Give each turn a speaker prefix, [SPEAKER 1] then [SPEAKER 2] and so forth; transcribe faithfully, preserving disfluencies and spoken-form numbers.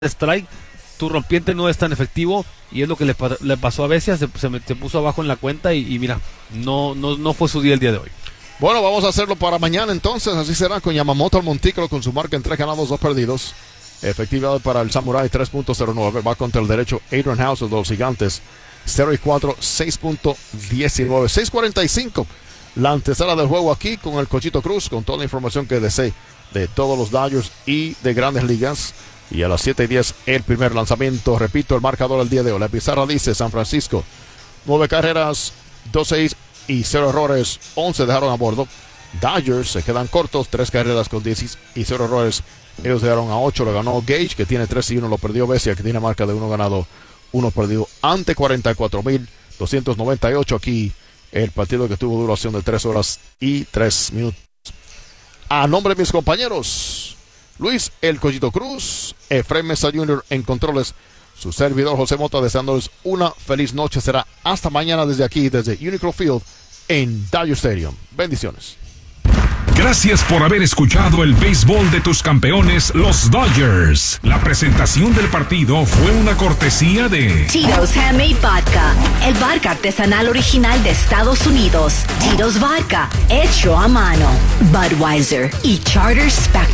[SPEAKER 1] strike, tu rompiente no es tan efectivo y es lo que le, le pasó a Vesia, se, se, se puso abajo en la cuenta y, y mira, no, no, no fue su día el día de hoy.
[SPEAKER 2] Bueno, vamos a hacerlo para mañana entonces, así será con Yamamoto al montículo con su marca en tres ganados, dos perdidos. Efectividad para el Samurai tres punto cero nueve, va contra el derecho Adrian House de los Gigantes cero y cuatro, seis punto diecinueve, seis cuarenta y cinco. La antesala del juego aquí con el Cochito Cruz, con toda la información que desee de todos los Dodgers y de Grandes Ligas. Y a las siete y diez el primer lanzamiento. Repito el marcador del día de hoy. La pizarra dice San Francisco, nueve carreras, dos seis y cero errores, once dejaron a bordo. Dodgers se quedan cortos, tres carreras con diez y cero errores. Ellos dejaron a ocho, lo ganó Gage, que tiene tres y uno, lo perdió Vesia, que tiene marca de uno ganado, uno perdido, ante cuarenta y cuatro mil doscientos noventa y ocho aquí. El partido que tuvo duración de tres horas y tres minutos. A nombre de mis compañeros, Luis El Cochito Cruz, Efraín Mesa junior en controles, su servidor José Mota, deseándoles una feliz noche. Será hasta mañana desde aquí, desde Unicro Field en Dodger Stadium. Bendiciones.
[SPEAKER 3] Gracias por haber escuchado el béisbol de tus campeones, los Dodgers. La presentación del partido fue una cortesía de
[SPEAKER 4] Tito's Handmade Vodka, el vodka artesanal original de Estados Unidos. Tito's Vodka, hecho a mano. Budweiser y Charter Spectrum.